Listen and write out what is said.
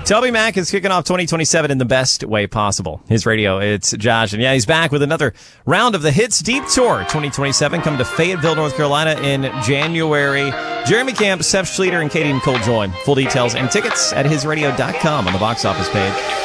Toby Mac is kicking off 2027 in the best way possible. His radio, it's Josh. And yeah, he's back with another round of the Hits Deep Tour 2027. Come to Fayetteville, North Carolina in January. Jeremy Camp, Seth Schleter, and Katie Nicole join. Full details and tickets at hisradio.com on the box office page.